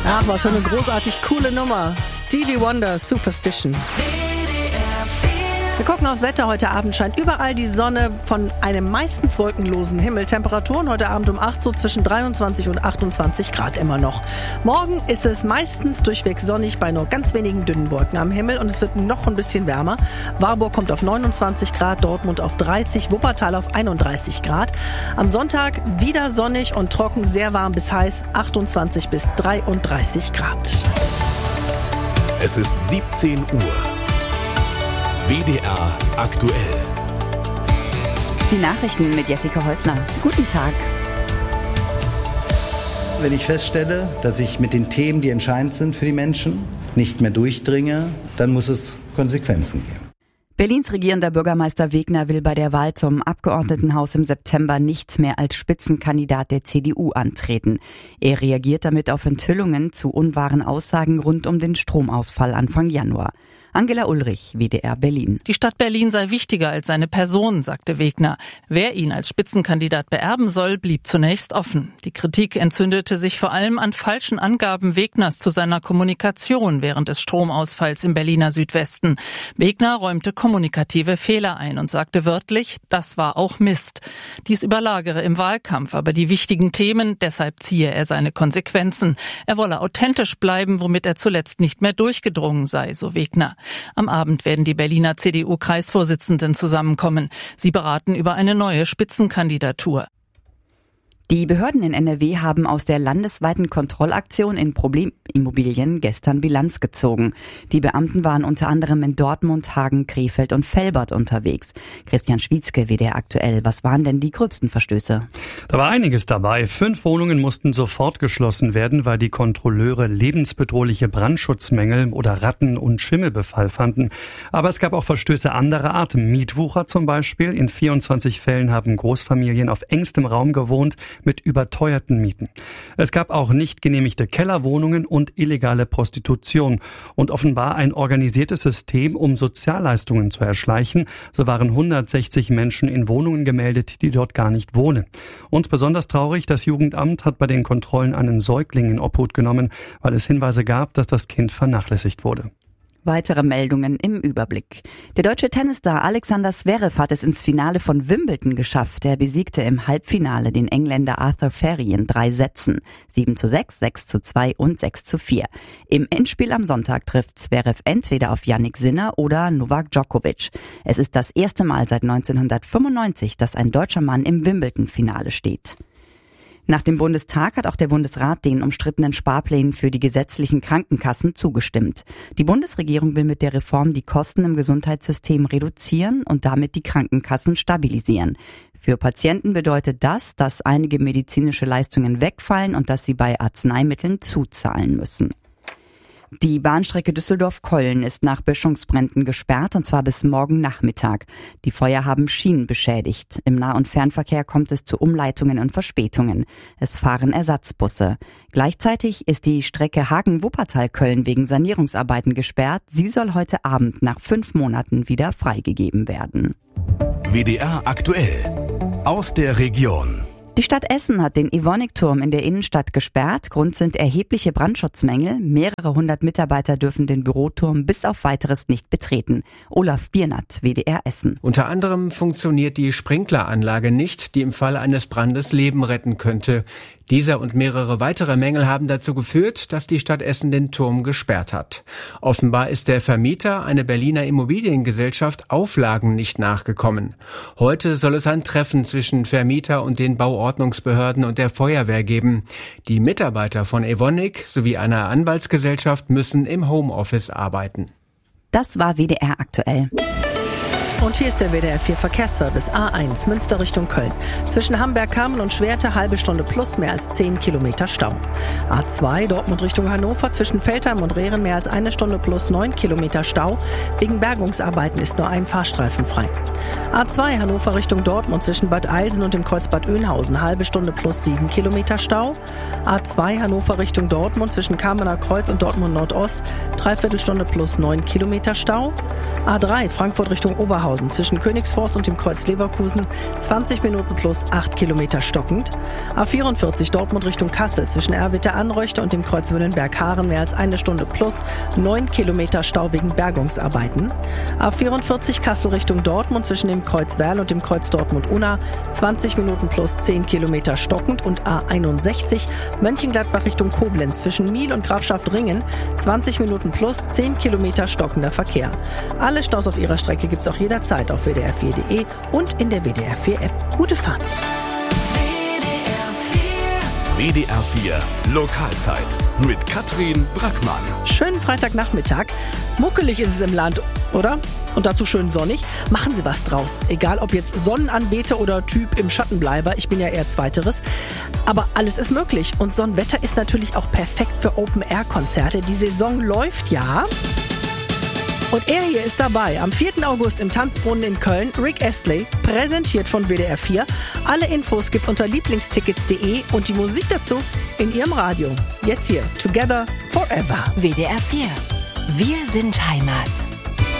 Ach, was für eine großartig coole Nummer. Stevie Wonder, Superstition. Wir gucken aufs Wetter. Heute Abend scheint überall die Sonne von einem meistens wolkenlosen Himmel. Temperaturen heute Abend um 8 so zwischen 23 und 28 Grad immer noch. Morgen ist es meistens durchweg sonnig bei nur ganz wenigen dünnen Wolken am Himmel und es wird noch ein bisschen wärmer. Warburg kommt auf 29 Grad, Dortmund auf 30, Wuppertal auf 31 Grad. Am Sonntag wieder sonnig und trocken, sehr warm bis heiß, 28 bis 33 Grad. Es ist 17 Uhr. WDR aktuell. Die Nachrichten mit Jessica Häusler. Guten Tag. Wenn ich feststelle, dass ich mit den Themen, die entscheidend sind für die Menschen, nicht mehr durchdringe, dann muss es Konsequenzen geben. Berlins regierender Bürgermeister Wegner will bei der Wahl zum Abgeordnetenhaus im September nicht mehr als Spitzenkandidat der CDU antreten. Er reagiert damit auf Enthüllungen zu unwahren Aussagen rund um den Stromausfall Anfang Januar. Angela Ulrich, WDR Berlin. Die Stadt Berlin sei wichtiger als seine Person, sagte Wegner. Wer ihn als Spitzenkandidat beerben soll, blieb zunächst offen. Die Kritik entzündete sich vor allem an falschen Angaben Wegners zu seiner Kommunikation während des Stromausfalls im Berliner Südwesten. Wegner räumte kommunikative Fehler ein und sagte wörtlich, das war auch Mist. Dies überlagere im Wahlkampf aber die wichtigen Themen, deshalb ziehe er seine Konsequenzen. Er wolle authentisch bleiben, womit er zuletzt nicht mehr durchgedrungen sei, so Wegner. Am Abend werden die Berliner CDU-Kreisvorsitzenden zusammenkommen. Sie beraten über eine neue Spitzenkandidatur. Die Behörden in NRW haben aus der landesweiten Kontrollaktion in Problemimmobilien gestern Bilanz gezogen. Die Beamten waren unter anderem in Dortmund, Hagen, Krefeld und Velbert unterwegs. Christian Schwietzke, WDR aktuell. Was waren denn die gröbsten Verstöße? Da war einiges dabei. 5 Wohnungen mussten sofort geschlossen werden, weil die Kontrolleure lebensbedrohliche Brandschutzmängel oder Ratten- und Schimmelbefall fanden. Aber es gab auch Verstöße anderer Art. Mietwucher zum Beispiel. In 24 Fällen haben Großfamilien auf engstem Raum gewohnt, mit überteuerten Mieten. Es gab auch nicht genehmigte Kellerwohnungen und illegale Prostitution und offenbar ein organisiertes System, um Sozialleistungen zu erschleichen. So waren 160 Menschen in Wohnungen gemeldet, die dort gar nicht wohnen. Und besonders traurig, das Jugendamt hat bei den Kontrollen einen Säugling in Obhut genommen, weil es Hinweise gab, dass das Kind vernachlässigt wurde. Weitere Meldungen im Überblick. Der deutsche Tennisstar Alexander Zverev hat es ins Finale von Wimbledon geschafft. Er besiegte im Halbfinale den Engländer Arthur Ferry in 3 Sätzen. 7:6, 6:2 und 6:4. Im Endspiel am Sonntag trifft Zverev entweder auf Jannik Sinner oder Novak Djokovic. Es ist das erste Mal seit 1995, dass ein deutscher Mann im Wimbledon-Finale steht. Nach dem Bundestag hat auch der Bundesrat den umstrittenen Sparplänen für die gesetzlichen Krankenkassen zugestimmt. Die Bundesregierung will mit der Reform die Kosten im Gesundheitssystem reduzieren und damit die Krankenkassen stabilisieren. Für Patienten bedeutet das, dass einige medizinische Leistungen wegfallen und dass sie bei Arzneimitteln zuzahlen müssen. Die Bahnstrecke Düsseldorf-Köln ist nach Böschungsbränden gesperrt, und zwar bis morgen Nachmittag. Die Feuer haben Schienen beschädigt. Im Nah- und Fernverkehr kommt es zu Umleitungen und Verspätungen. Es fahren Ersatzbusse. Gleichzeitig ist die Strecke Hagen-Wuppertal-Köln wegen Sanierungsarbeiten gesperrt. Sie soll heute Abend nach 5 Monaten wieder freigegeben werden. WDR aktuell. Aus der Region. Die Stadt Essen hat den Evonik-Turm in der Innenstadt gesperrt. Grund sind erhebliche Brandschutzmängel. Mehrere 100 Mitarbeiter dürfen den Büroturm bis auf Weiteres nicht betreten. Olaf Biernat, WDR Essen. Unter anderem funktioniert die Sprinkleranlage nicht, die im Fall eines Brandes Leben retten könnte. Dieser und mehrere weitere Mängel haben dazu geführt, dass die Stadt Essen den Turm gesperrt hat. Offenbar ist der Vermieter, eine Berliner Immobiliengesellschaft, Auflagen nicht nachgekommen. Heute soll es ein Treffen zwischen Vermieter und den Bauordnungsbehörden und der Feuerwehr geben. Die Mitarbeiter von Evonik sowie einer Anwaltsgesellschaft müssen im Homeoffice arbeiten. Das war WDR aktuell. Und hier ist der WDR 4 Verkehrsservice A1 Münster Richtung Köln. Zwischen Hamberg-Kamen und Schwerte halbe Stunde plus mehr als 10 Kilometer Stau. A2 Dortmund Richtung Hannover zwischen Veltheim und Rehren mehr als 1 Stunde plus 9 Kilometer Stau. Wegen Bergungsarbeiten ist nur ein Fahrstreifen frei. A2 Hannover Richtung Dortmund zwischen Bad Eilsen und dem Kreuz Bad Oeynhausen halbe Stunde plus 7 Kilometer Stau. A2 Hannover Richtung Dortmund zwischen Kamener Kreuz und Dortmund Nordost dreiviertel Stunde plus 9 Kilometer Stau. A3 Frankfurt Richtung Oberhausen Sandhausen zwischen Königsforst und dem Kreuz Leverkusen 20 Minuten plus 8 Kilometer stockend. A44 Dortmund Richtung Kassel zwischen Erwitte-Anreuchte und dem Kreuz Wünnenberg-Haaren mehr als 1 Stunde plus 9 Kilometer Stau wegen Bergungsarbeiten. A44 Kassel Richtung Dortmund zwischen dem Kreuz Werl und dem Kreuz Dortmund-Unna 20 Minuten plus 10 Kilometer stockend und A61 Mönchengladbach Richtung Koblenz zwischen Miel und Grafschaft-Ringen 20 Minuten plus 10 Kilometer stockender Verkehr. Alle Staus auf ihrer Strecke gibt's auch jederzeit auf wdr4.de und in der WDR 4 App. Gute Fahrt! WDR 4 Lokalzeit mit Katrin Brackmann. Schönen Freitagnachmittag. Muckelig ist es im Land, oder? Und dazu schön sonnig. Machen Sie was draus. Egal ob jetzt Sonnenanbeter oder Typ im Schattenbleiber. Ich bin ja eher Zweiteres. Aber alles ist möglich. Und Sonnenwetter ist natürlich auch perfekt für Open-Air-Konzerte. Die Saison läuft ja. Und er hier ist dabei, am 4. August im Tanzbrunnen in Köln, Rick Astley, präsentiert von WDR 4. Alle Infos gibt's unter lieblingstickets.de und die Musik dazu in Ihrem Radio. Jetzt hier, Together Forever. WDR 4. Wir sind Heimat.